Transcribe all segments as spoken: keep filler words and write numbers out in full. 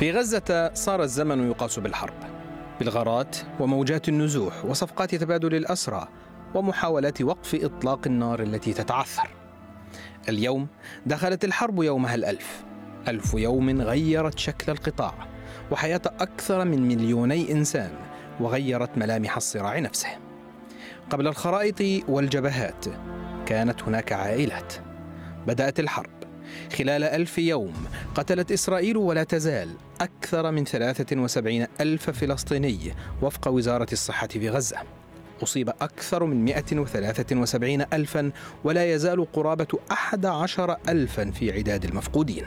في غزة صار الزمن يقاس بالحرب، بالغارات وموجات النزوح وصفقات تبادل الأسرى ومحاولات وقف إطلاق النار التي تتعثر. اليوم دخلت الحرب يومها الألف، ألف يوم غيرت شكل القطاع وحياة أكثر من مليوني إنسان، وغيرت ملامح الصراع نفسه. قبل الخرائط والجبهات كانت هناك عائلات. بدأت الحرب. خلال ألف يوم قتلت إسرائيل ولا تزال أكثر من ثلاثة وسبعين ألف فلسطيني وفق وزارة الصحة في غزة. أصيب أكثر من مئة وثلاثة وسبعين ألفا، ولا يزال قرابة أحد عشر ألفا في عداد المفقودين.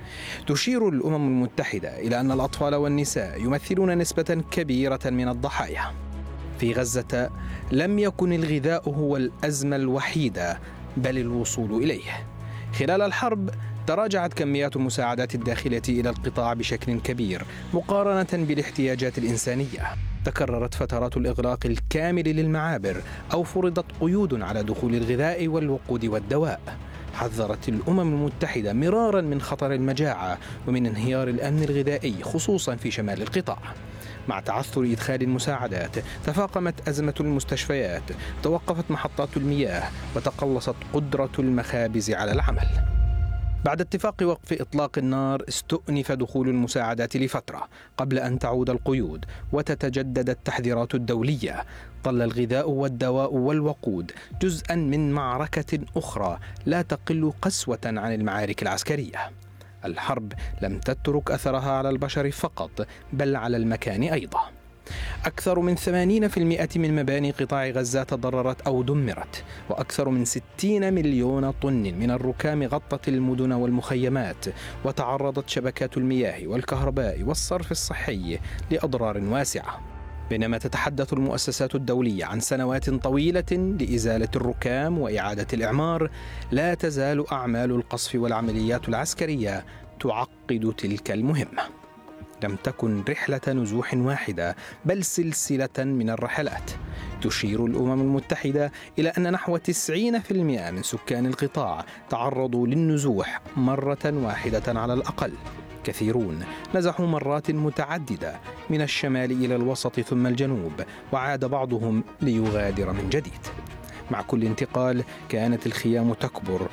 تشير الأمم المتحدة إلى أن الأطفال والنساء يمثلون نسبة كبيرة من الضحايا. في غزة لم يكن الغذاء هو الأزمة الوحيدة، بل الوصول إليه. خلال الحرب تراجعت كميات المساعدات الداخلة إلى القطاع بشكل كبير مقارنة بالاحتياجات الإنسانية. تكررت فترات الإغلاق الكامل للمعابر، أو فرضت قيود على دخول الغذاء والوقود والدواء. حذرت الأمم المتحدة مرارا من خطر المجاعة ومن انهيار الأمن الغذائي، خصوصا في شمال القطاع. مع تعثر إدخال المساعدات تفاقمت أزمة المستشفيات، توقفت محطات المياه، وتقلصت قدرة المخابز على العمل. بعد اتفاق وقف إطلاق النار استؤنف دخول المساعدات لفترة قبل أن تعود القيود وتتجدد التحذيرات الدولية. ظل الغذاء والدواء والوقود جزءا من معركة أخرى لا تقل قسوة عن المعارك العسكرية. الحرب لم تترك أثرها على البشر فقط، بل على المكان أيضا. أكثر من ثمانين بالمئة من مباني قطاع غزة تضررت أو دمرت، وأكثر من ستين مليون طن من الركام غطت المدن والمخيمات، وتعرضت شبكات المياه والكهرباء والصرف الصحي لأضرار واسعة. بينما تتحدث المؤسسات الدولية عن سنوات طويلة لإزالة الركام وإعادة الإعمار، لا تزال أعمال القصف والعمليات العسكرية تعقد تلك المهمة. لم تكن رحلة نزوح واحدة، بل سلسلة من الرحلات. تشير الأمم المتحدة إلى أن نحو تسعين بالمئة من سكان القطاع تعرضوا للنزوح مرة واحدة على الأقل. كثيرون نزحوا مرات متعددة من الشمال إلى الوسط ثم الجنوب، وعاد بعضهم ليغادر من جديد. مع كل انتقال كانت الخيام تكبر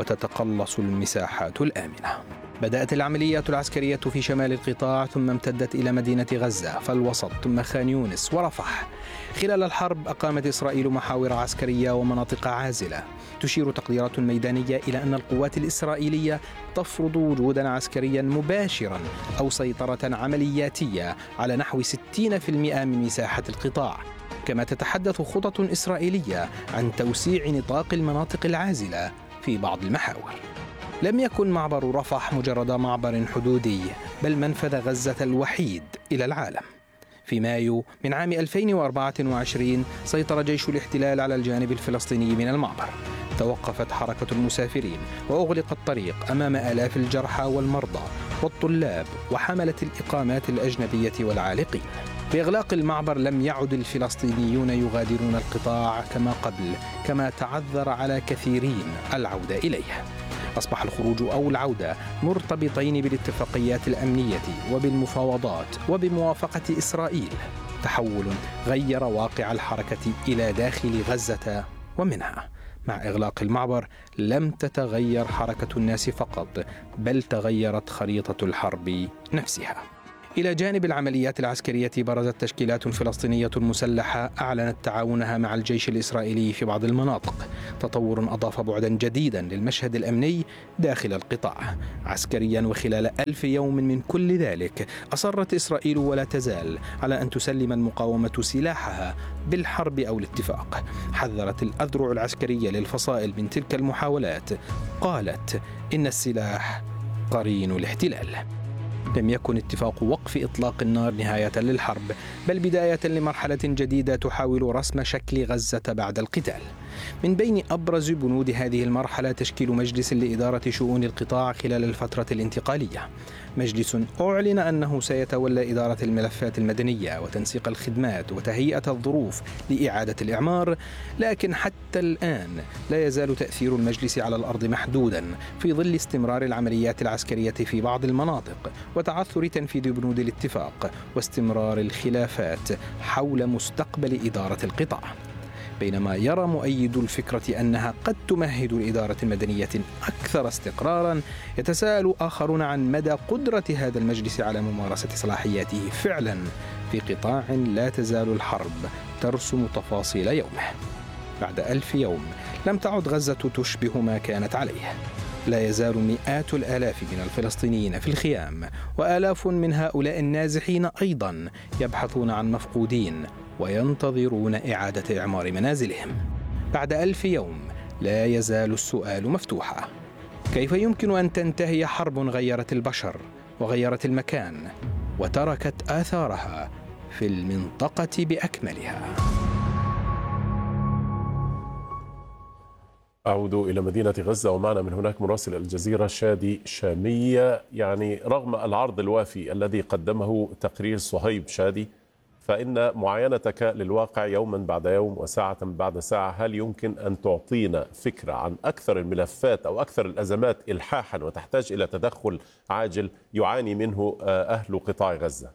وتتقلص المساحات الآمنة. بدأت العمليات العسكرية في شمال القطاع، ثم امتدت إلى مدينة غزة فالوسط، ثم خان يونس ورفح. خلال الحرب أقامت إسرائيل محاور عسكرية ومناطق عازلة. تشير تقديرات ميدانية إلى أن القوات الإسرائيلية تفرض وجودا عسكريا مباشرا أو سيطرة عملياتية على نحو ستين بالمئة من مساحة القطاع. كما تتحدث خطط إسرائيلية عن توسيع نطاق المناطق العازلة في بعض المحاور. لم يكن معبر رفح مجرد معبر حدودي، بل منفذ غزة الوحيد إلى العالم. في مايو من عام ألفين وأربعة وعشرين سيطر جيش الاحتلال على الجانب الفلسطيني من المعبر. توقفت حركة المسافرين وأغلق الطريق أمام آلاف الجرحى والمرضى والطلاب وحملة الإقامات الأجنبية والعالقين. بإغلاق المعبر لم يعد الفلسطينيون يغادرون القطاع كما قبل، كما تعذر على كثيرين العودة إليه. أصبح الخروج أو العودة مرتبطين بالاتفاقيات الأمنية وبالمفاوضات وبموافقة إسرائيل. تحول غير واقع الحركة إلى داخل غزة ومنها. مع إغلاق المعبر لم تتغير حركة الناس فقط، بل تغيرت خريطة الحرب نفسها. إلى جانب العمليات العسكرية برزت تشكيلات فلسطينية مسلحة أعلنت تعاونها مع الجيش الإسرائيلي في بعض المناطق. تطور أضاف بعدا جديدا للمشهد الأمني داخل القطاع عسكريا. وخلال ألف يوم من كل ذلك أصرت إسرائيل ولا تزال على أن تسلم المقاومة سلاحها بالحرب أو الاتفاق. حذرت الأذرع العسكرية للفصائل من تلك المحاولات، قالت إن السلاح قرين الاحتلال. لم يكن اتفاق وقف إطلاق النار نهاية للحرب، بل بداية لمرحلة جديدة تحاول رسم شكل غزة بعد القتال. من بين أبرز بنود هذه المرحلة تشكيل مجلس لإدارة شؤون القطاع خلال الفترة الانتقالية، مجلس أعلن أنه سيتولى إدارة الملفات المدنية وتنسيق الخدمات وتهيئة الظروف لإعادة الإعمار، لكن حتى الآن لا يزال تأثير المجلس على الأرض محدودا في ظل استمرار العمليات العسكرية في بعض المناطق وتعثر تنفيذ بنود الاتفاق واستمرار الخلافات حول مستقبل إدارة القطاع. بينما يرى مؤيدو الفكرة أنها قد تمهد لإدارة مدنية أكثر استقرارا، يتساءل آخرون عن مدى قدرة هذا المجلس على ممارسة صلاحياته فعلا في قطاع لا تزال الحرب ترسم تفاصيل يومه. بعد ألف يوم لم تعد غزة تشبه ما كانت عليه، لا يزال مئات الآلاف من الفلسطينيين في الخيام، وآلاف من هؤلاء النازحين أيضا يبحثون عن مفقودين وينتظرون إعادة إعمار منازلهم. بعد ألف يوم لا يزال السؤال مفتوحا: كيف يمكن أن تنتهي حرب غيرت البشر وغيرت المكان وتركت آثارها في المنطقة بأكملها؟ أعود إلى مدينة غزة ومعنا من هناك مراسل الجزيرة شادي شامية. يعني رغم العرض الوافي الذي قدمه تقرير صهيب شادي، فإن معاينتك للواقع يوما بعد يوم وساعة بعد ساعة، هل يمكن أن تعطينا فكرة عن أكثر الملفات أو أكثر الأزمات إلحاحا وتحتاج إلى تدخل عاجل يعاني منه أهل قطاع غزة؟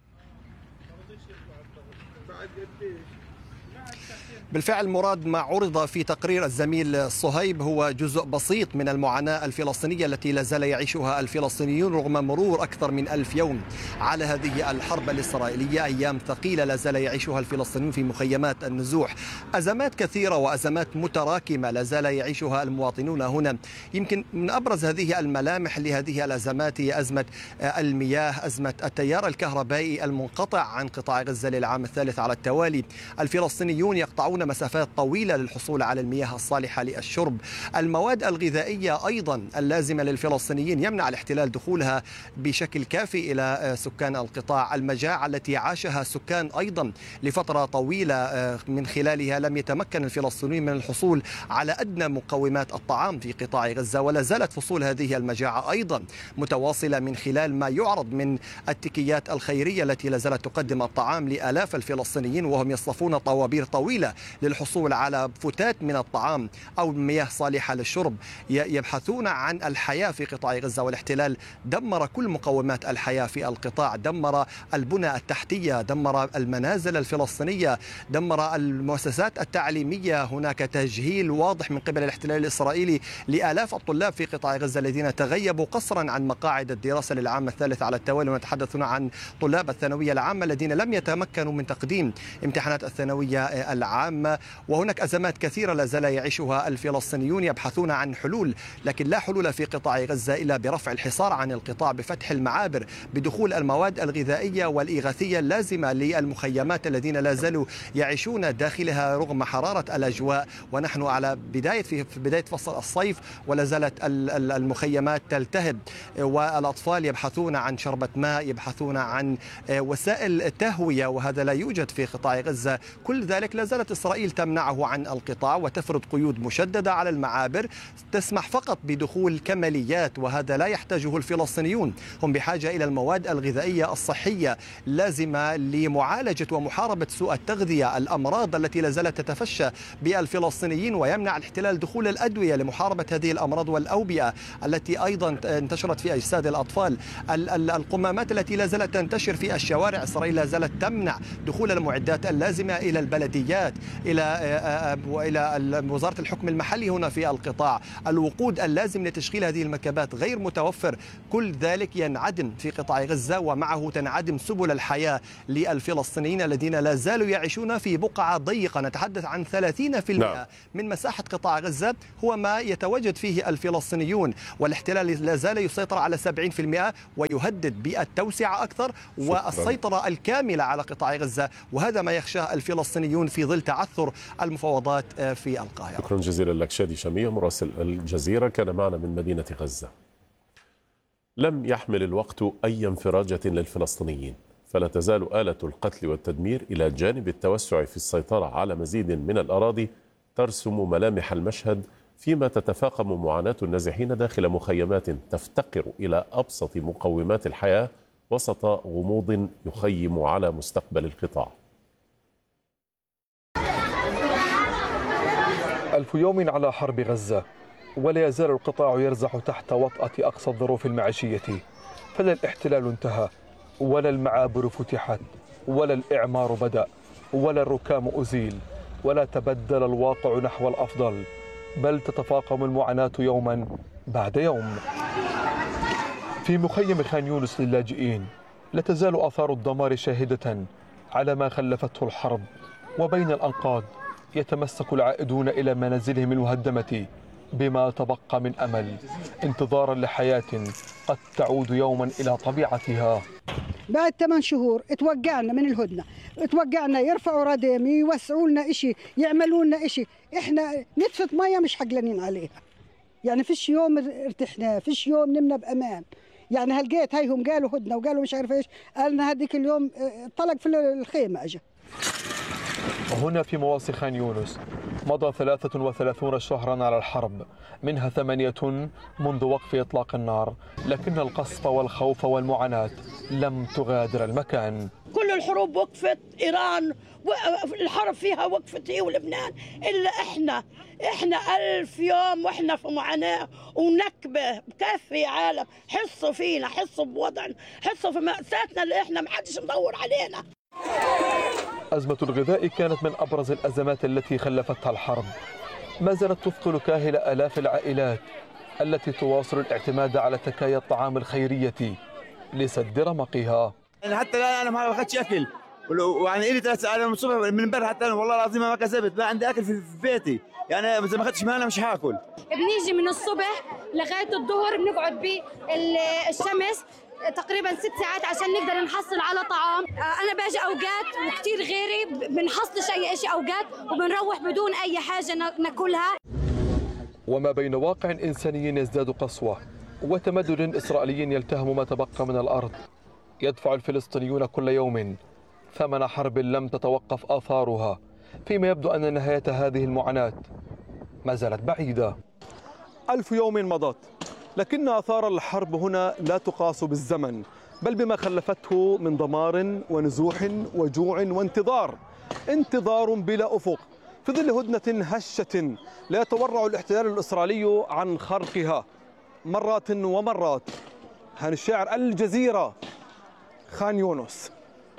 بالفعل مراد، ما عرض في تقرير الزميل صهيب هو جزء بسيط من المعاناة الفلسطينية التي لا زال يعيشها الفلسطينيون رغم مرور أكثر من ألف يوم على هذه الحرب الإسرائيلية. أيام ثقيلة لا زال يعيشها الفلسطينيون في مخيمات النزوح، أزمات كثيرة وأزمات متراكمة لا زال يعيشها المواطنون هنا. يمكن من أبرز هذه الملامح لهذه الأزمات هي أزمة المياه، أزمة التيار الكهربائي المنقطع عن قطاع غزة للعام الثالث على التوالي. الفلسطينيون يقطعون مسافات طويلة للحصول على المياه الصالحة للشرب. المواد الغذائية أيضا اللازمة للفلسطينيين يمنع الاحتلال دخولها بشكل كافي إلى سكان القطاع. المجاعة التي عاشها السكان أيضا لفترة طويلة من خلالها لم يتمكن الفلسطينيين من الحصول على أدنى مقومات الطعام في قطاع غزة، ولا زالت فصول هذه المجاعة أيضا متواصلة من خلال ما يعرض من التكيات الخيرية التي لا زالت تقدم الطعام لآلاف الفلسطينيين وهم يصطفون طوابير طويلة للحصول على فتات من الطعام أو مياه صالحة للشرب. يبحثون عن الحياة في قطاع غزة، والاحتلال دمر كل مقومات الحياة في القطاع، دمر البنى التحتية، دمر المنازل الفلسطينية، دمر المؤسسات التعليمية. هناك تجهيل واضح من قبل الاحتلال الإسرائيلي لآلاف الطلاب في قطاع غزة الذين تغيبوا قصرا عن مقاعد الدراسة للعام الثالث على التوالي، ونتحدث عن طلاب الثانوية العامة الذين لم يتمكنوا من تقديم امتحانات الثانوية العامة. وهناك أزمات كثيرة لا زال يعيشها الفلسطينيون يبحثون عن حلول، لكن لا حلول في قطاع غزة إلا برفع الحصار عن القطاع، بفتح المعابر، بدخول المواد الغذائية والإغاثية اللازمة للمخيمات الذين لا زالوا يعيشون داخلها رغم حرارة الأجواء. ونحن على بداية في بداية فصل الصيف ولا زالت المخيمات تلتهب، والأطفال يبحثون عن شربة ماء، يبحثون عن وسائل تهوية، وهذا لا يوجد في قطاع غزة. كل ذلك لا زالت إسرائيل تمنعه عن القطاع وتفرض قيود مشددة على المعابر تسمح فقط بدخول كماليات، وهذا لا يحتاجه الفلسطينيون. هم بحاجة إلى المواد الغذائية الصحية لازمة لمعالجة ومحاربة سوء التغذية، الأمراض التي لا زالت تتفشى بالفلسطينيين، ويمنع الاحتلال دخول الأدوية لمحاربة هذه الأمراض والأوبئة التي أيضا انتشرت في أجساد الأطفال. القمامات التي لا زالت تنتشر في الشوارع، إسرائيل لا زالت تمنع دخول المعدات اللازمة إلى البلديات، إلى وإلى وزارة الحكم المحلي هنا في القطاع. الوقود اللازم لتشغيل هذه المكبات غير متوفر. كل ذلك ينعدم في قطاع غزة، ومعه تنعدم سبل الحياة للفلسطينيين الذين لا زالوا يعيشون في بقعة ضيقة. نتحدث عن ثلاثين بالمئة من مساحة قطاع غزة هو ما يتواجد فيه الفلسطينيون، والاحتلال لا زال يسيطر على سبعين بالمئة ويهدد بالتوسعة أكثر والسيطرة الكاملة على قطاع غزة، وهذا ما يخشاه الفلسطينيون في ظل تعثر المفاوضات في القاهرة. شكرا جزيلا لك شادي شامية مراسل الجزيرة كان معنا من مدينة غزة. لم يحمل الوقت أي انفراجة للفلسطينيين، فلا تزال آلة القتل والتدمير إلى جانب التوسع في السيطرة على مزيد من الأراضي ترسم ملامح المشهد فيما تتفاقم معاناة النازحين داخل مخيمات تفتقر إلى أبسط مقومات الحياة وسط غموض يخيم على مستقبل القطاع. ألف يوم على حرب غزة، ولا يزال القطاع يرزح تحت وطأة أقصى الظروف المعيشية، فلا الاحتلال انتهى، ولا المعابر فتحت، ولا الإعمار بدأ، ولا الركام أزيل، ولا تبدل الواقع نحو الأفضل، بل تتفاقم المعاناة يوما بعد يوم. في مخيم خان يونس للاجئين لا تزال آثار الدمار شاهدة على ما خلفته الحرب، وبين الأنقاض يتمسك العائدون إلى منازلهم المهدمة بما تبقى من أمل، انتظارا لحياة قد تعود يوما إلى طبيعتها. بعد ثمان شهور اتوقعنا من الهدنة، اتوقعنا يرفعوا ردم، يوسعوا لنا إشي، يعملوا لنا إشي، إحنا نتفة مية مش حقلانين عليها. يعني فيش يوم ارتحنا، فيش يوم نمنا بأمان. يعني هلقيت هايهم قالوا هدنة وقالوا مش عارف إيش، قالنا هذيك اليوم طلق في الخيمة أجا. هنا في مواصي خان يونس مضى ثلاثة وثلاثون شهرا على الحرب، منها ثمانية منذ وقف إطلاق النار، لكن القصف والخوف والمعاناة لم تغادر المكان. كل الحروب وقفت، إيران الحرب فيها وقفت هي ولبنان، إلا إحنا إحنا ألف يوم وإحنا في معاناة ونكبة بكفي يا عالم. حسوا فينا، حسوا بوضعنا، حسوا في مأساتنا اللي إحنا محدش مدور علينا. أزمة الغذاء كانت من أبرز الأزمات التي خلفتها الحرب، ما زالت تثقل كاهل آلاف العائلات التي تواصل الاعتماد على تكايا الطعام الخيرية لسد رمقها. يعني حتى الآن أنا ما أخذتش أكل، ويعني إلي ثلاث ساعات من الصبح من امبارح حتى أنا والله العظيم ما كسبت، ما عندي أكل في بيتي، يعني إذا ما أخذتش معنا مش هاكل. بنيجي من الصبح لغاية الظهر بنقعد بالشمس تقريبا ست ساعات عشان نقدر نحصل على طعام. انا باجي اوقات وكثير غيري بنحصلش اي شيء اوقات وبنروح بدون اي حاجه ناكلها. وما بين واقع انساني يزداد قسوه وتمدد اسرائيلي يلتهم ما تبقى من الارض، يدفع الفلسطينيون كل يوم ثمن حرب لم تتوقف آثارها، فيما يبدو أن نهاية هذه المعاناة ما زالت بعيدة. ألف يوم مضت، لكن آثار الحرب هنا لا تقاس بالزمن، بل بما خلفته من دمار ونزوح وجوع وانتظار، انتظار بلا أفق في ظل هدنة هشة لا يتورع الاحتلال الإسرائيلي عن خرقها مرات ومرات. هاني الشاعر، الجزيرة، خان يونس.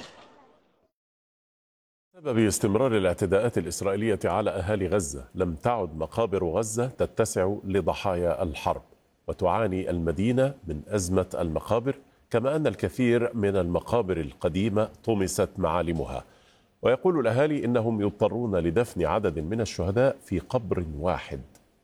بسبب استمرار الاعتداءات الإسرائيلية على أهالي غزة لم تعد مقابر غزة تتسع لضحايا الحرب، وتعاني المدينة من أزمة المقابر، كما أن الكثير من المقابر القديمة طمست معالمها. ويقول الأهالي إنهم يضطرون لدفن عدد من الشهداء في قبر واحد.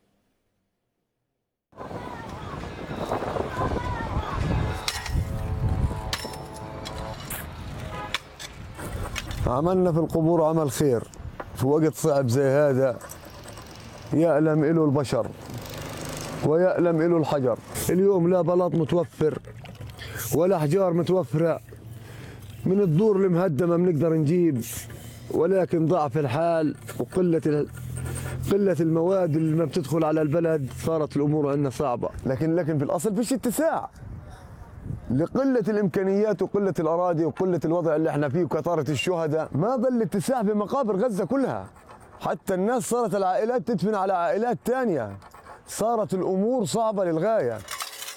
عملنا في القبور عمل خير في وقت صعب زي هذا، يألم إله البشر ويألم إله الحجر. اليوم لا بلاط متوفر ولا أحجار متوفرة، من الدور المهدمة بنقدر نجيب، ولكن ضعف الحال وقلة قلة المواد اللي ما بتدخل على البلد صارت الأمور عندنا صعبة. لكن لكن في الأصل فيش اتساع لقلة الإمكانيات وقلة الأراضي وقلة الوضع اللي احنا فيه وكثرة الشهداء. ما ظل اتساع في مقابر غزة كلها، حتى الناس صارت العائلات تدفن على عائلات ثانية، صارت الأمور صعبة للغاية.